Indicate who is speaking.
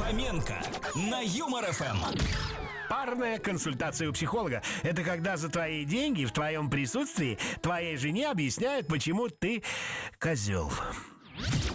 Speaker 1: Фоменко на Юмор ФМ.
Speaker 2: Парная консультация у психолога – это когда за твои деньги в твоем присутствии твоей жене объясняют, почему ты козел.